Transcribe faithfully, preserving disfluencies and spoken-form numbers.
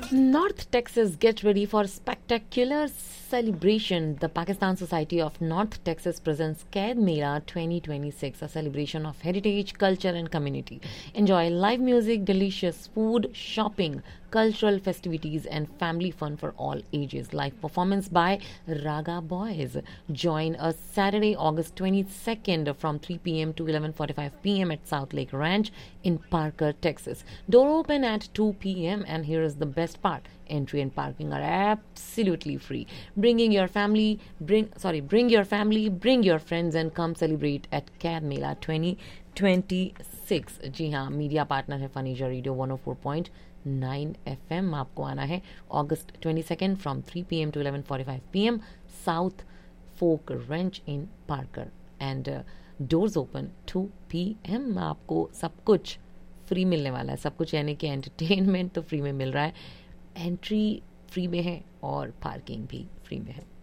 North Texas, get ready for spectacular celebration. The Pakistan Society of North Texas presents Kaid Mela twenty twenty-six, a celebration of heritage, culture, and community. Enjoy live music, delicious food, shopping, cultural festivities, and family fun for all ages. Live performance by Raga Boys. Join us Saturday, August twenty-second from three p.m. to eleven forty-five p.m. at South Lake Ranch in Parker, Texas. Door open at two p.m. and here is the best part: entry and parking are absolutely free. Bringing your family, bring sorry, bring your family, bring your friends, and come celebrate at Kaid Mela twenty twenty-six. जी हाँ, media partner है फनीजा radio one oh four point nine F M. आपको आना है August twenty-second from three p.m. to eleven forty-five p.m. South Fork Ranch in Parker, and uh, doors open two p.m. आपको सब कुछ free मिलने वाला है. सब कुछ यानी कि एंटरटेनमेंट तो फ्री में मिल रहा है, एंट्री फ्री में है और पार्किंग भी फ्री में है.